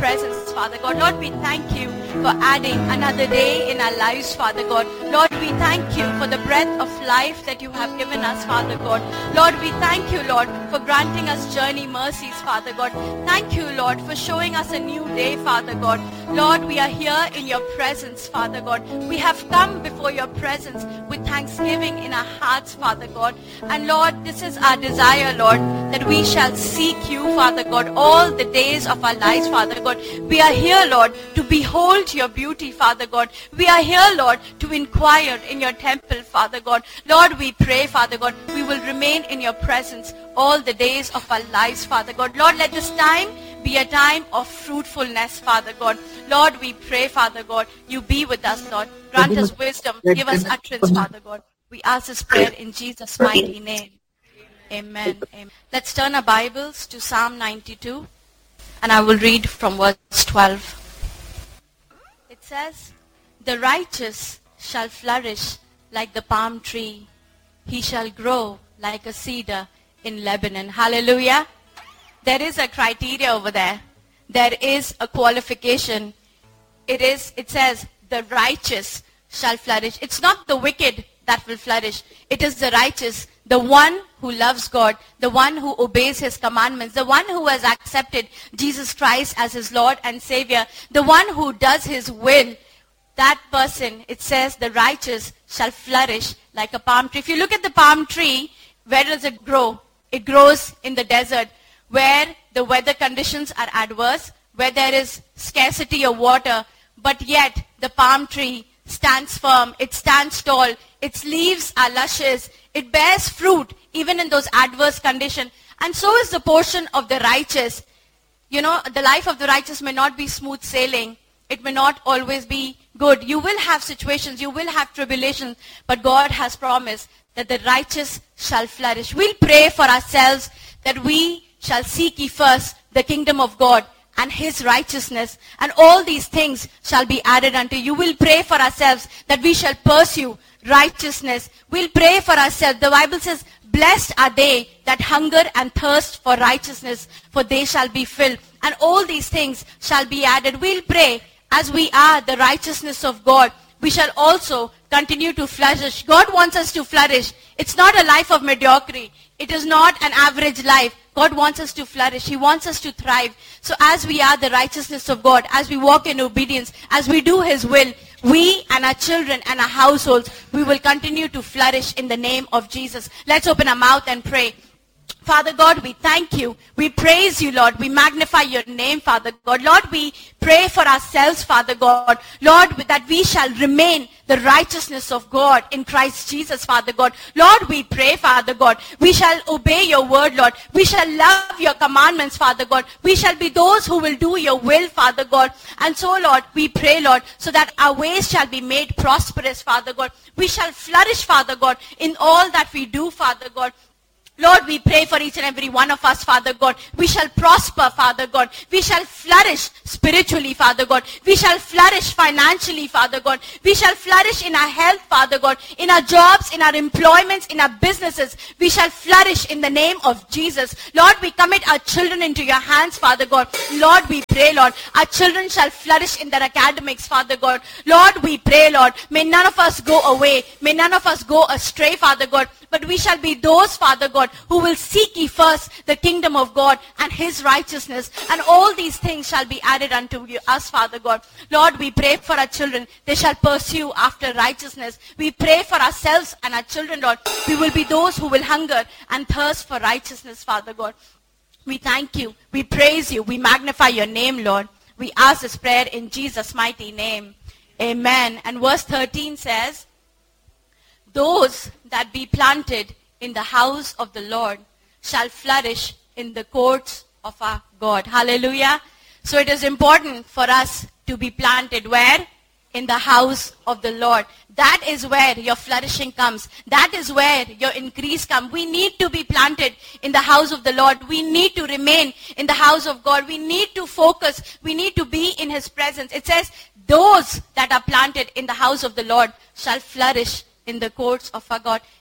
presence, Father God. Lord, we thank you for adding another day in our lives, Father God. Lord, we thank you for the breath of life that you have given us, Father God. Lord, we thank you, Lord, for granting us journey mercies, Father God. Thank you, Lord, for showing us a new day, Father God. Lord, we are here in your presence, Father God. We have come before your presence with thanksgiving in our hearts, Father God. And Lord, this is our desire, Lord, that we shall seek you, Father God, all the days of our lives, Father God. We are here, Lord, to behold your beauty, Father God. We are here, Lord, to inquire in your temple, Father God. Lord, we pray, Father God, we will remain in your presence all the days of our lives, Father God. Lord, let this time be a time of fruitfulness, Father God. Lord, we pray, Father God, you be with us, Lord. Grant us wisdom. Give us utterance, Father God. We ask this prayer in Jesus' mighty name. Amen. Amen. Let's turn our Bibles to Psalm 92, and I will read from verse 12. It says, "The righteous shall flourish like the palm tree. He shall grow like a cedar in Lebanon." Hallelujah. There is a criteria over there. There is a qualification. It says, the righteous shall flourish. It's not the wicked that will flourish. It is the righteous, the one who loves God, the one who obeys his commandments, the one who has accepted Jesus Christ as his Lord and Savior, the one who does his will. That person, it says, the righteous shall flourish like a palm tree. If you look at the palm tree, where does it grow? It grows in the desert, where the weather conditions are adverse, where there is scarcity of water, but yet the palm tree stands firm, it stands tall, its leaves are luscious, it bears fruit even in those adverse conditions. And so is the portion of the righteous. You know, the life of the righteous may not be smooth sailing. It may not always be good. You will have situations, you will have tribulations, but God has promised that the righteous shall flourish. We'll pray for ourselves that we shall seek ye first the kingdom of God and his righteousness, and all these things shall be added unto you. We'll pray for ourselves that we shall pursue righteousness. We'll pray for ourselves. The Bible says, blessed are they that hunger and thirst for righteousness, for they shall be filled. And all these things shall be added. We'll pray as we are the righteousness of God, we shall also continue to flourish. God wants us to flourish. It's not a life of mediocrity. It is not an average life. God wants us to flourish. He wants us to thrive. So as we are the righteousness of God, as we walk in obedience, as we do his will, we and our children and our households, we will continue to flourish in the name of Jesus. Let's open our mouth and pray. Father God, we thank you. We praise you, Lord. We magnify your name, Father God. Lord, we pray for ourselves, Father God. Lord, that we shall remain the righteousness of God in Christ Jesus, Father God. Lord, we pray, Father God, we shall obey your word, Lord. We shall love your commandments, Father God. We shall be those who will do your will, Father God. And so, Lord, we pray, Lord, so that our ways shall be made prosperous, Father God. We shall flourish, Father God, in all that we do, Father God. Lord, we pray for each and every one of us, Father God. We shall prosper, Father God. We shall flourish spiritually, Father God. We shall flourish financially, Father God. We shall flourish in our health, Father God. In our jobs, in our employments, in our businesses. We shall flourish in the name of Jesus. Lord, we commit our children into your hands, Father God. Lord, we pray, Lord, our children shall flourish in their academics, Father God. Lord, we pray, Lord, may none of us go away. May none of us go astray, Father God. But we shall be those, Father God, who will seek ye first the kingdom of God and his righteousness. And all these things shall be added unto us, Father God. Lord, we pray for our children. They shall pursue after righteousness. We pray for ourselves and our children, Lord. We will be those who will hunger and thirst for righteousness, Father God. We thank you. We praise you. We magnify your name, Lord. We ask this prayer in Jesus' mighty name. Amen. And verse 13 says, those that be planted in the house of the Lord shall flourish in the courts of our God. Hallelujah. So it is important for us to be planted where? In the house of the Lord. That is where your flourishing comes. That is where your increase comes. We need to be planted in the house of the Lord. We need to remain in the house of God. We need to focus. We need to be in his presence. It says, those that are planted in the house of the Lord shall flourish in the courts of our God.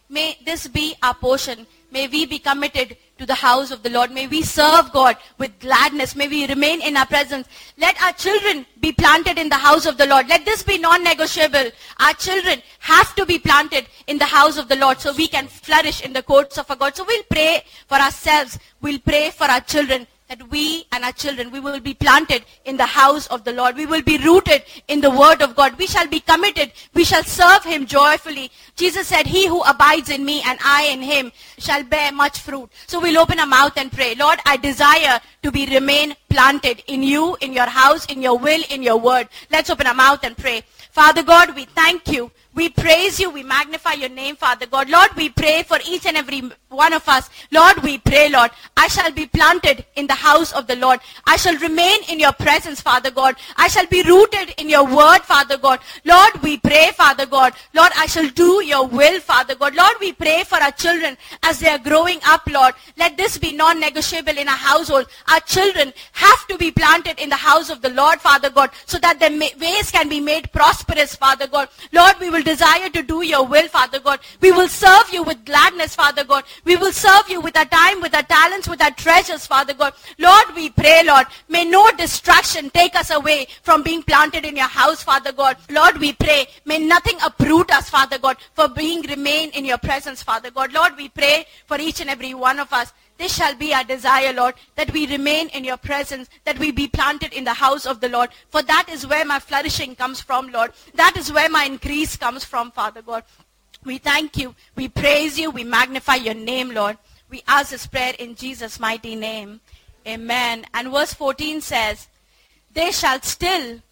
may this be our portion. May we be committed to the house of the Lord. May we serve God with gladness. May we remain in our presence. Let our children be planted in the house of the Lord. Let this be non-negotiable. Our children have to be planted in the house of the Lord so we can flourish in the courts of our God. So we'll pray for ourselves. We'll pray for our children, that we and our children, we will be planted in the house of the Lord. We will be rooted in the word of God. We shall be committed. We shall serve him joyfully. Jesus said, he who abides in me and I in him shall bear much fruit. So we'll open our mouth and pray. Lord, I desire to remain planted in you, in your house, in your will, in your word. Let's open our mouth and pray. Father God, we thank you. We praise you. We magnify your name, Father God. Lord, we pray for each and every one of us. Lord, we pray, Lord, I shall be planted in the house of the Lord. I shall remain in your presence, Father God. I shall be rooted in your word, Father God. Lord, we pray, Father God. Lord, I shall do your will, Father God. Lord, we pray for our children as they are growing up, Lord. Let this be non-negotiable in our household. Our children have to be planted in the house of the Lord, Father God, so that their ways can be made prosperous, Father God. Lord, we will desire to do your will, Father God. We will serve you with gladness, Father God. We will serve you with our time, with our talents, with our treasures, Father God. Lord, we pray, Lord, may no distraction take us away from being planted in your house, Father God. Lord, we pray, may nothing uproot us, Father God, for remain in your presence, Father God. Lord, we pray for each and every one of us. This shall be our desire, Lord, that we remain in your presence, that we be planted in the house of the Lord. For that is where my flourishing comes from, Lord. That is where my increase comes from, Father God. We thank you. We praise you. We magnify your name, Lord. We ask this prayer in Jesus' mighty name. Amen. And verse 14 says, they shall still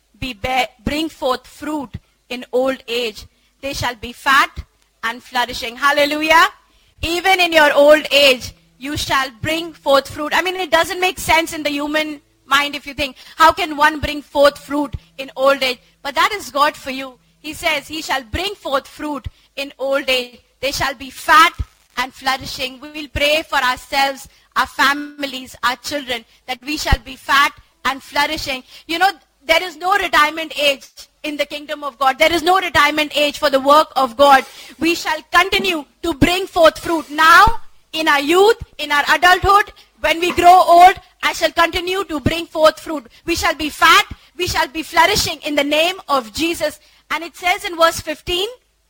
bring forth fruit in old age. They shall be fat and flourishing. Hallelujah. Even in your old age, you shall bring forth fruit. I mean, it doesn't make sense in the human mind if you think, how can one bring forth fruit in old age? But that is God for you. He says, he shall bring forth fruit in old age. They shall be fat and flourishing. We will pray for ourselves, our families, our children, that we shall be fat and flourishing. You know, there is no retirement age in the kingdom of God. There is no retirement age for the work of God. We shall continue to bring forth fruit now, in our youth, in our adulthood. When we grow old, I shall continue to bring forth fruit. We shall be fat. We shall be flourishing in the name of Jesus. And it says in verse 15,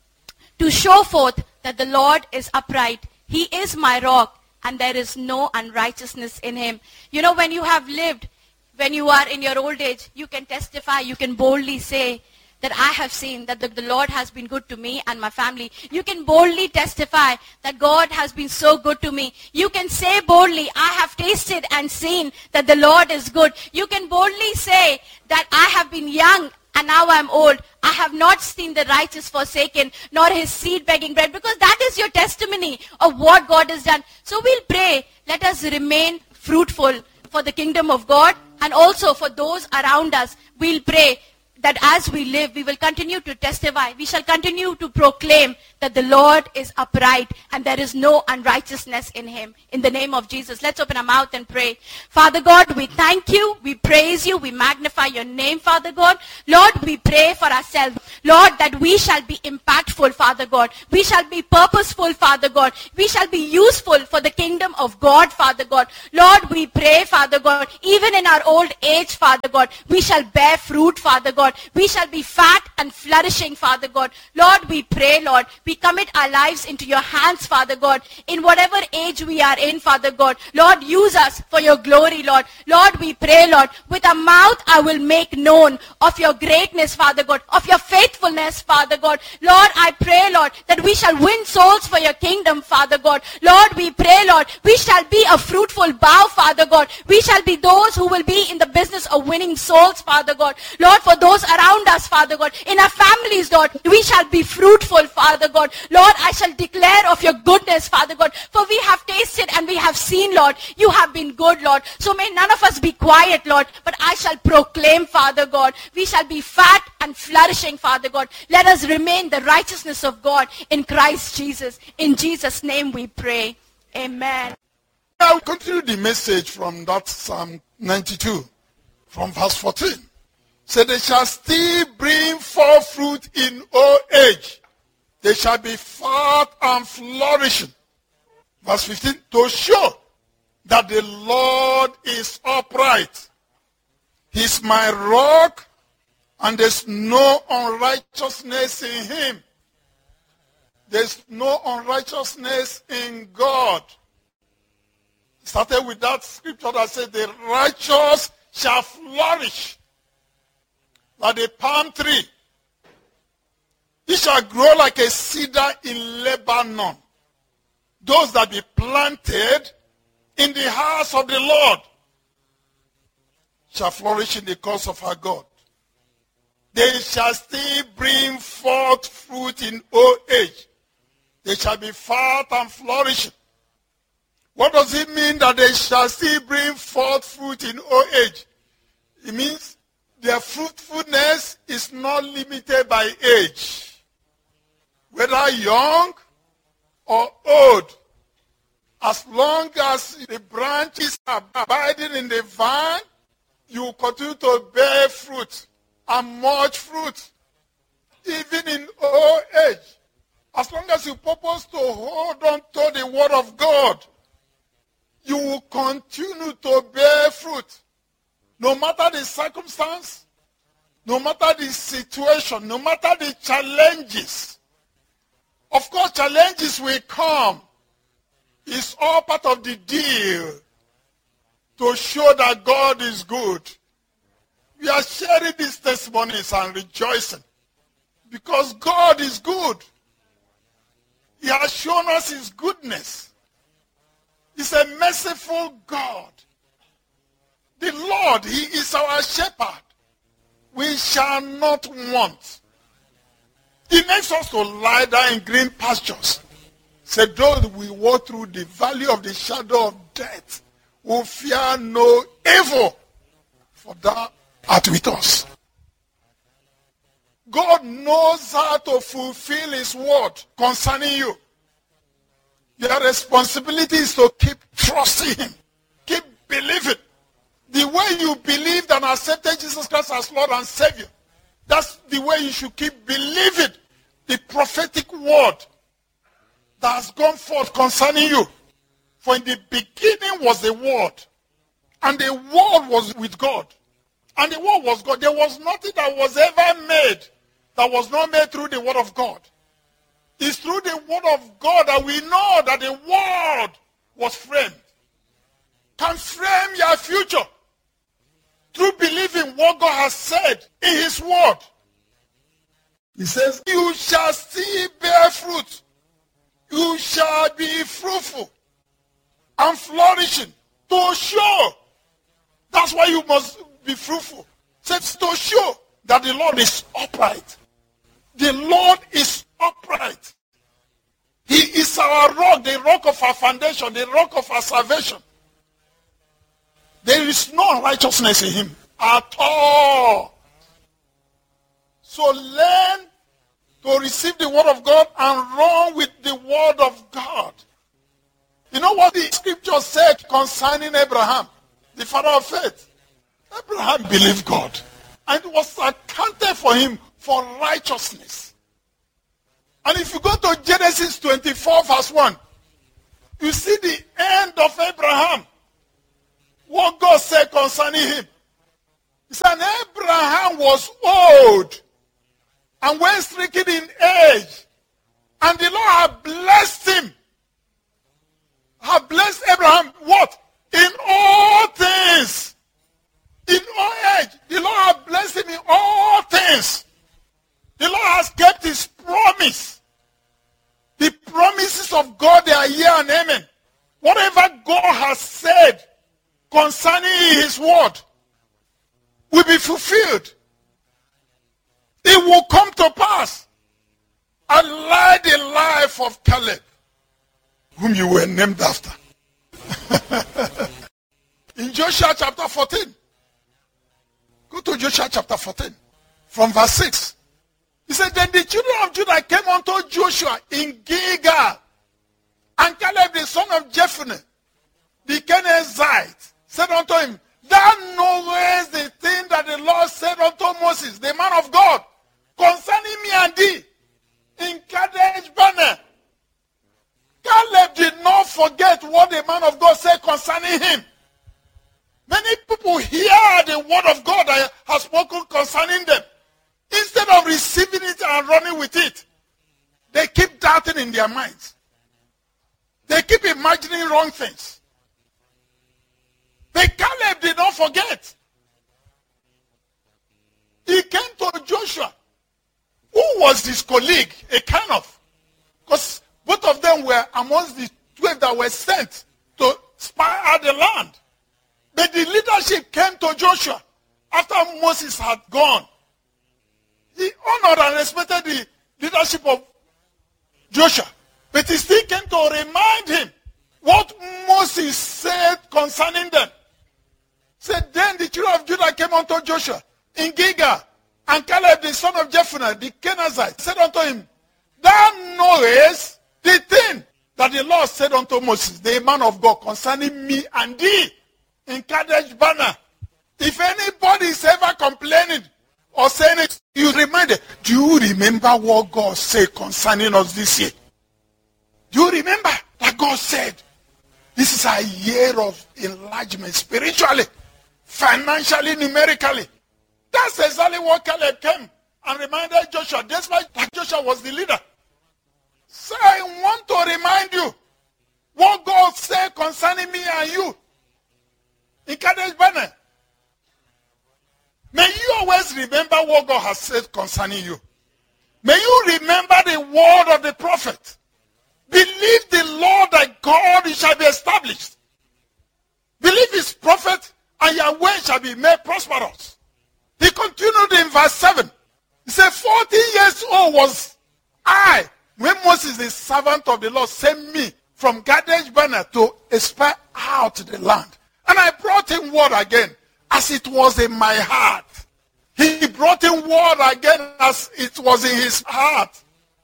to show forth that the Lord is upright. He is my rock, and there is no unrighteousness in him. You know, when you have lived, when you are in your old age, you can testify, you can boldly say that I have seen that the Lord has been good to me and my family. You can boldly testify that God has been so good to me. You can say boldly, I have tasted and seen that the Lord is good. You can boldly say that I have been young and now I am old. I have not seen the righteous forsaken, nor his seed begging bread, because that is your testimony of what God has done. So we'll pray, let us remain fruitful for the kingdom of God and also for those around us. We'll pray that as we live, we will continue to testify. We shall continue to proclaim that the Lord is upright and there is no unrighteousness in him. In the name of Jesus, let's open our mouth and pray. Father God, we thank you, we praise you, we magnify your name, Father God. Lord, we pray for ourselves, Lord, that we shall be impactful, Father God. We shall be purposeful, Father God. We shall be useful for the kingdom of God, Father God. Lord, we pray, Father God, even in our old age, Father God, we shall bear fruit, Father God. We shall be fat and flourishing, Father God. Lord, we pray, Lord, we commit our lives into your hands, Father God, in whatever age we are in, Father God. Lord, use us for your glory, Lord. Lord, we pray, Lord, with a mouth I will make known of your greatness, Father God, of your faithfulness, Father God. Lord, I pray, Lord, that we shall win souls for your kingdom, Father God. Lord, we pray, Lord, we shall be a fruitful bough, Father God. We shall be those who will be in the business of winning souls, Father God. Lord, for those around us, Father God, in our families, Lord, we shall be fruitful, Father God. Lord, I shall declare of your goodness, Father God, for we have tasted and we have seen, Lord, you have been good, Lord. So may none of us be quiet, Lord, but I shall proclaim, Father God, we shall be fat and flourishing, Father God. Let us remain the righteousness of God in Christ Jesus. In Jesus' name we pray. Amen. I'll continue the message from that Psalm 92, from verse 14. So they shall still bring forth fruit in old age. They shall be fat and flourishing. Verse 15, to show that the Lord is upright. He's my rock, and there's no unrighteousness in him. There's no unrighteousness in God. Started with that scripture that says the righteous shall flourish like a palm tree. He shall grow like a cedar in Lebanon. Those that be planted in the house of the Lord shall flourish in the cause of our God. They shall still bring forth fruit in old age. They shall be fat and flourishing. What does it mean that they shall still bring forth fruit in old age? It means their fruitfulness is not limited by age. Whether young or old, as long as the branches are abiding in the vine, you will continue to bear fruit and much fruit. Even in old age, as long as you purpose to hold on to the word of God, you will continue to bear fruit. No matter the circumstance, no matter the situation, no matter the challenges. Of course, challenges will come. It's all part of the deal to show that God is good. We are sharing these testimonies and rejoicing because God is good. He has shown us his goodness. He's a merciful God. The Lord, he is our shepherd. We shall not want. He makes us to lie down in green pastures. Said, though we walk through the valley of the shadow of death, we fear no evil, for thou art with us. God knows how to fulfill his word concerning you. Your responsibility is to keep trusting him. Keep believing. The way you believed and accepted Jesus Christ as Lord and Savior, that's the way you should keep believing the prophetic word that has gone forth concerning you. For in the beginning was the word, and the word was with God, and the word was God. There was nothing that was ever made that was not made through the word of God. It's through the word of God that we know that the word was framed. Can frame your future through believing what God has said in his word. He says, you shall still bear fruit. You shall be fruitful and flourishing to show. That's why you must be fruitful. It says to show that the Lord is upright. The Lord is upright. He is our rock, the rock of our foundation, the rock of our salvation. There is no righteousness in him at all. So learn to receive the word of God and run with the word of God. You know what the scripture said concerning Abraham, the father of faith? Abraham believed God, and it was accounted for him for righteousness. And if you go to Genesis 24 verse 1, you see the end of Abraham. What God said concerning him. He said, Abraham was old and went stricken in age, and the Lord had blessed him. Had blessed Abraham, what? In all things. In all age. The Lord had blessed him in all things. The Lord has kept his promise. The promises of God, they are yea and amen. Whatever God has said concerning his word will be fulfilled. It will come to pass. Unlike the life of Caleb, whom you were named after. In Joshua chapter 14. Go to Joshua chapter 14. From verse 6. He said, then the children of Judah came unto Joshua in Gilgal. And Caleb the son of Jephunneh, the Kenizzite, said unto him, thou knowest the thing that the Lord said unto Moses, the man of God, concerning me and thee, in Kadesh concerning him. Many people hear the word of God that has spoken concerning them. Instead of receiving it and running with it, they keep doubting in their minds. They keep imagining wrong things. But Caleb did not forget. He came to Joshua, who was his colleague, a kind of. Because both of them were amongst the 12 that were sent to spy out the land. But the leadership came to Joshua after Moses had gone. He honored and respected the leadership of Joshua. But he still came to remind him what Moses said concerning them. Said, then the children of Judah came unto Joshua in Gilgal, and Caleb the son of Jephunneh the Kenizzite said unto him, thou knowest the thing that the Lord said unto Moses, the man of God, concerning me and thee in Kadesh Barnea. If anybody is ever complaining or saying it, you remind them, do you remember what God said concerning us this year? Do you remember that God said, this is a year of enlargement spiritually, financially, numerically? That's exactly what Caleb came and reminded Joshua, despite that Joshua was the leader. So I want to remind you what God said concerning me and you in Kadesh Barnea. May you always remember what God has said concerning you. May you remember the word of the prophet. Believe the Lord thy God, it shall be established. Believe his prophet, and your way shall be made prosperous. He continued in verse 7. He said, 40 years old was I when Moses, the servant of the Lord, sent me from Kadesh Barnea to spy out the land. And I brought him word again, as it was in my heart. He brought him word again, as it was in his heart.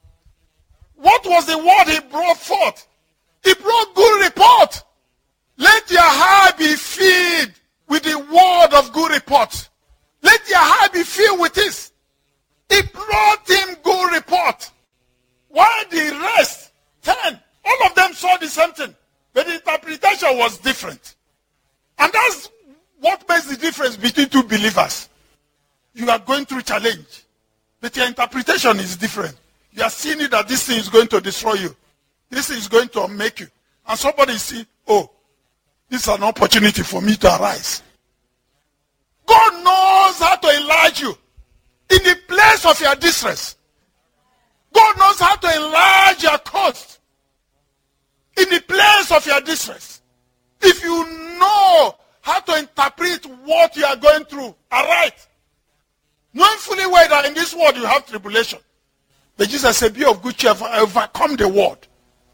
What was the word he brought forth? He brought good report. Let your heart be filled with the word of good report. Let your heart be filled with this. He brought him good report. While the rest, 10, all of them saw the same thing. But the interpretation was different. And that's what makes the difference between two believers. You are going through challenge, but your interpretation is different. You are seeing it that this thing is going to destroy you. This thing is going to make you. And somebody see, oh, this is an opportunity for me to arise. God knows how to enlarge you in the place of your distress. God knows how to enlarge your coast in the place of your distress. If you know how to interpret what you are going through, all right. Knowing fully well that in this world you have tribulation. But Jesus said, be of good cheer, overcome the world.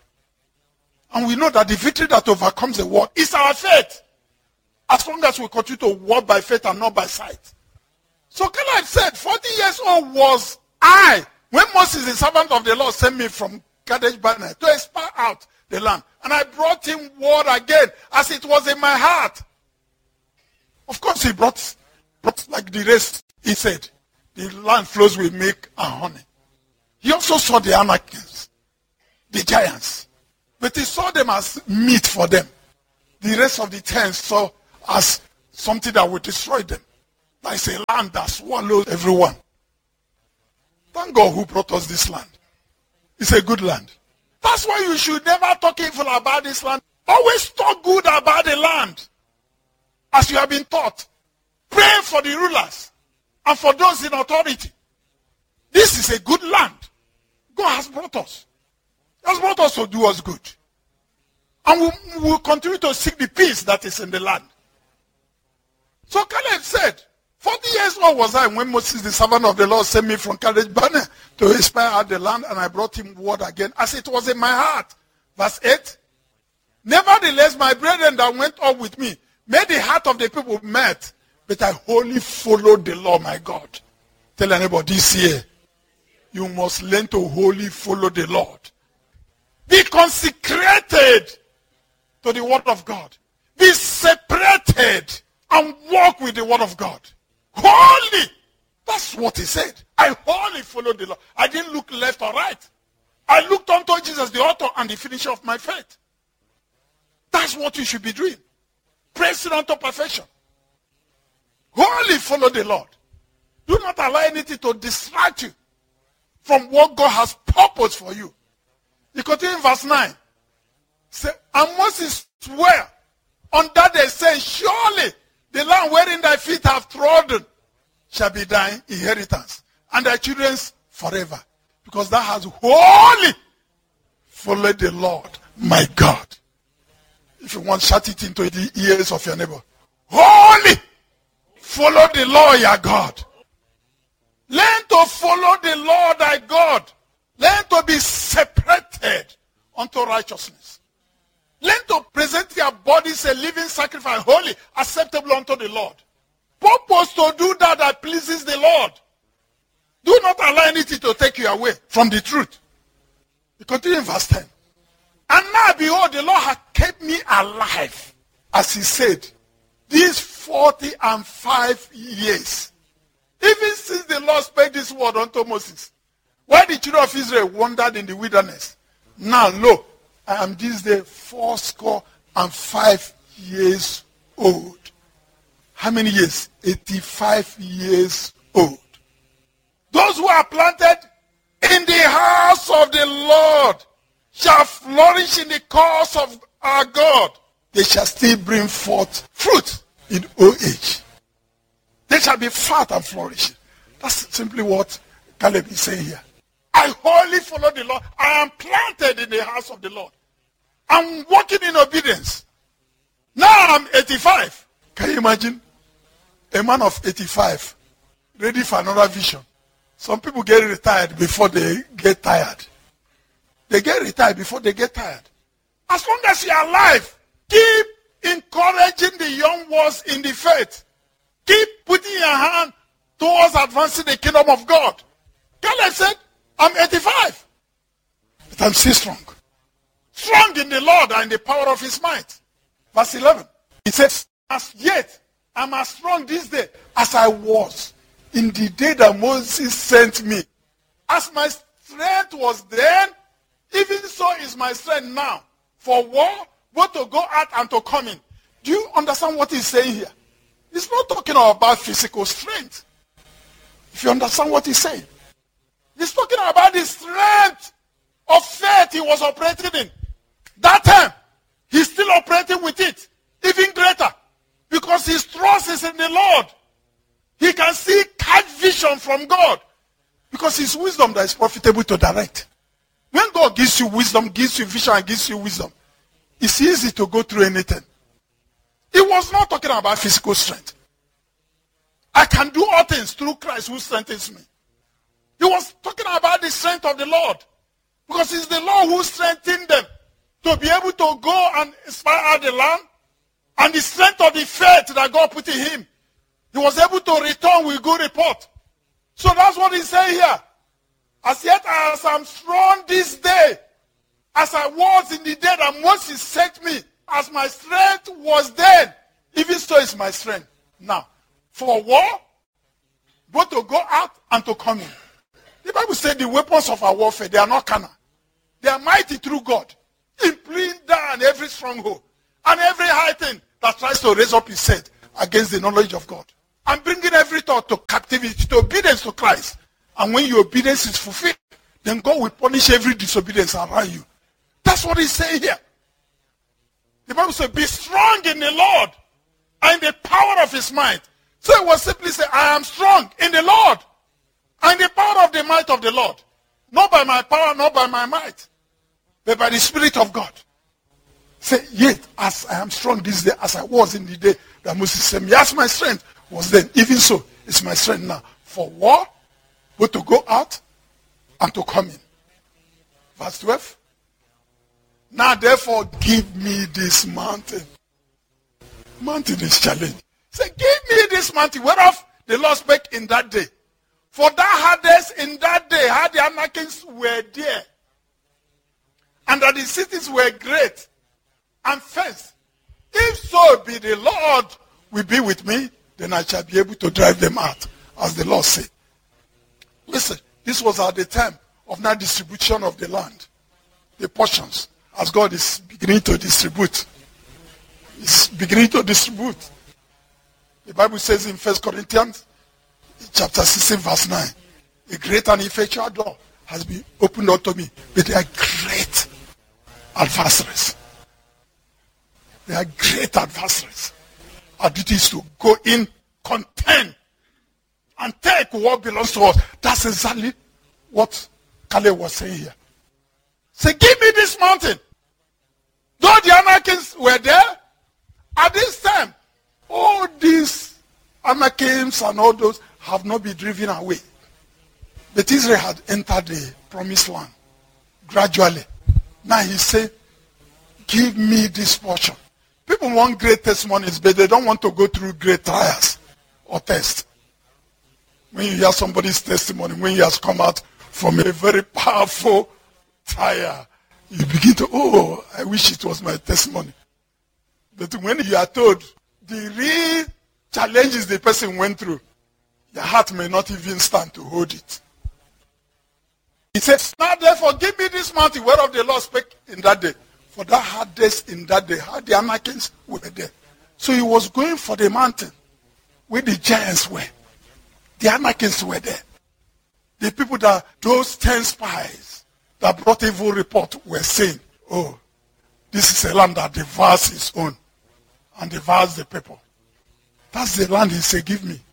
And we know that the victory that overcomes the world is our faith. As long as we continue to walk by faith and not by sight. So Caleb said, 40 years old was I when Moses, the servant of the Lord, sent me from Kadesh Barnea to spy out the land. And I brought him word again, as it was in my heart. Of course, he brought like the rest. He said, the land flows with milk and honey. He also saw the Anakims, the giants. But he saw them as meat for them. The rest of the 10 saw as something that would destroy them. Like a land that swallows everyone. Thank God who brought us this land. It's a good land. That's why you should never talk evil about this land. Always talk good about the land. As you have been taught. Pray for the rulers and for those in authority. This is a good land. God has brought us. He has brought us to do us good. And we will continue to seek the peace that is in the land. So Caleb said, 40 years old was I when Moses, the servant of the Lord, sent me from Kadesh Barnea to spy out the land, and I brought him word again, as it was in my heart. Verse 8. Nevertheless, my brethren that went up with me made the heart of the people melt, but I wholly followed the law, my God. Tell anybody this year, you must learn to wholly follow the Lord. Be consecrated to the word of God. Be separated and walk with the word of God. Holy. That's what he said. I wholly followed the Lord. I didn't look left or right. I looked unto Jesus, the author and the finisher of my faith. That's what you should be doing. pressing unto perfection. Wholly follow the Lord. Do not allow anything to distract you from what God has purposed for you. You continue in verse 9. Say, and Moses swore on that day, saying, surely the land wherein thy feet have trodden shall be thine inheritance, and thy children's forever. Because thou hast wholly followed the Lord, my God. If you want, shout it into the ears of your neighbor. Wholly follow the Lord, your God. Learn to follow the Lord thy God. Learn to be separated unto righteousness. Learn to present your bodies a living sacrifice, holy, acceptable unto the Lord. Purpose to do that pleases the Lord. Do not allow anything to take you away from the truth. You continue in verse 10. And now behold, the Lord hath kept me alive, as he said, these 45 years. Even since the Lord spake this word unto Moses, while the children of Israel wandered in the wilderness, now lo, I am this day 85 years old. How many years? 85 years old. Those who are planted in the house of the Lord shall flourish in the cause of our God. They shall still bring forth fruit in old age. They shall be fat and flourishing. That's simply what Caleb is saying here. I wholly follow the Lord. I am planted in the house of the Lord. I'm walking in obedience. Now I'm 85. Can you imagine? A man of 85 ready for another vision. Some people get retired before they get tired. They get retired before they get tired. As long as you are alive, keep encouraging the young ones in the faith. Keep putting your hand towards advancing the kingdom of God. Caleb said, I'm 85, but I'm still strong. Strong in the Lord and in the power of his might. Verse 11. He says, as yet I'm as strong this day as I was in the day that Moses sent me. As my strength was then, even so is my strength now. For war, both to go out and to come in. Do you understand what he's saying here? He's not talking about physical strength. If you understand what he's saying. He's talking about the strength of faith he was operating in. That time, he's still operating with it. Even greater. Because his trust is in the Lord. He can see catch vision from God. Because it's wisdom that is profitable to direct. When God gives you wisdom, gives you vision, and gives you wisdom, it's easy to go through anything. He was not talking about physical strength. I can do all things through Christ who strengthens me. He was talking about the strength of the Lord. Because it's the Lord who strengthened them to be able to go and spy out the land. And the strength of the faith that God put in him. He was able to return with good report. So that's what he's saying here. As yet as I'm strong this day, as I was in the day that Moses sent me, as my strength was then, even so is my strength now. For war, both to go out and to come in. The Bible said the weapons of our warfare, they are not carnal. They are mighty through God, in pulling down every stronghold and every high thing that tries to raise up his head against the knowledge of God. And bringing every thought to captivity, to obedience to Christ. And when your obedience is fulfilled, then God will punish every disobedience around you. That's what he's saying here. The Bible says, be strong in the Lord and in the power of his might. So it was simply say, I am strong in the Lord and the power of the might of the Lord. Not by my power, not by my might, but by the Spirit of God. Say, yet as I am strong this day, as I was in the day that Moses sent me, as my strength was then, even so is my strength now. For war, both to go out and to come in. Verse 12. Now therefore give me this mountain. Mountain is challenge. Say, give me this mountain, whereof the Lord spake in that day. For thou hadst in that day, had the Anakims were there, and that the cities were great and fenced. If so be the Lord will be with me, then I shall be able to drive them out, as the Lord said. Listen, this was at the time of now distribution of the land, the portions, as God is beginning to distribute. is beginning to distribute. The Bible says in 1 Corinthians chapter 16 verse 9, a great and effectual door has been opened unto me, but they are great adversaries. They are great adversaries. Our duty is to go in, contend, and take what belongs to us. That's exactly what Caleb was saying here. Say, give me this mountain. Though the Anakims were there, at this time, all these Anakims and all those have not been driven away. But Israel had entered the promised land gradually. Now he said, give me this portion. People want great testimonies, but they don't want to go through great trials or tests. When you hear somebody's testimony, when he has come out from a very powerful trial, you begin to, oh, I wish it was my testimony. But when you are told the real challenges the person went through, your heart may not even stand to hold it. He says, now therefore give me this mountain whereof the Lord spake in that day. For that hard days in that day, how the Anakims were there. So he was going for the mountain where the giants were. The Anakims were there. The people that, those 10 spies that brought evil report were saying, oh, this is a land that devours its own and devours the people. That's the land he said, give me.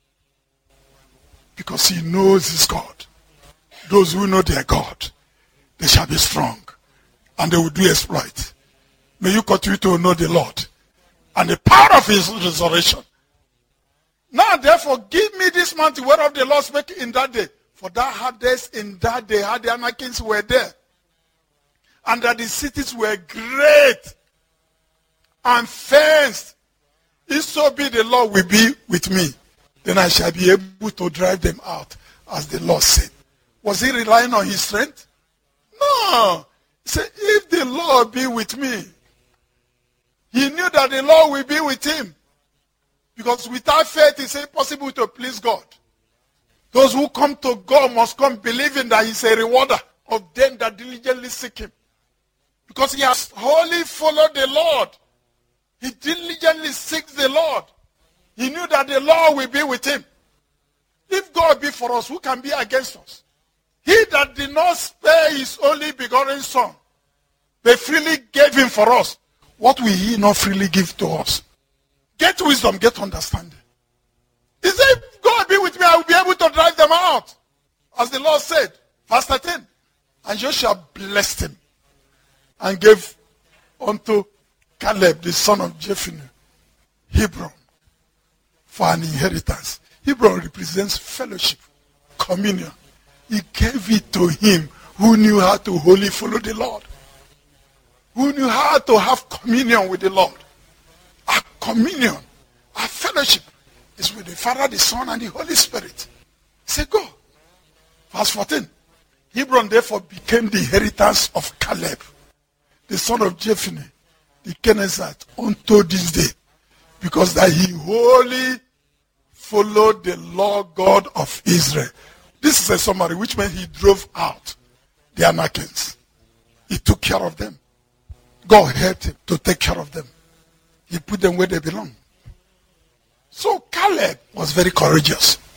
Because he knows his God. Those who know their God, they shall be strong and they will do exploit. May you continue to know the Lord and the power of his resurrection. Now therefore give me this mountain whereof the Lord spake in that day. For that hard days in that day, how the Anakims were there. And that the cities were great and fenced. If so be the Lord will be with me, then I shall be able to drive them out, as the Lord said. Was he relying on his strength? No. He said, if the Lord be with me, he knew that the Lord will be with him. Because without faith, it's impossible to please God. Those who come to God must come believing that he's a rewarder of them that diligently seek him. Because he has wholly followed the Lord. He diligently seeks the Lord. He knew that the Lord will be with him. If God be for us, who can be against us? He that did not spare his only begotten son, but freely gave him for us, what will he not freely give to us? Get wisdom, get understanding. He said, if God be with me, I will be able to drive them out. As the Lord said, verse 13. And Joshua blessed him and gave unto Caleb, the son of Jephunneh, Hebron, for an inheritance. Hebron represents fellowship, communion. He gave it to him who knew how to wholly follow the Lord. Who knew how to have communion with the Lord. Our communion, our fellowship is with the Father, the Son, and the Holy Spirit. Say, go. Verse 14. Hebron therefore became the inheritance of Caleb, the son of Jephunneh, the Kenizzite, unto this day, because that he wholly followed the Lord God of Israel. This is a summary, which means he drove out the Anakims. He took care of them. God helped him to take care of them. He put them where they belong. So Caleb was very courageous.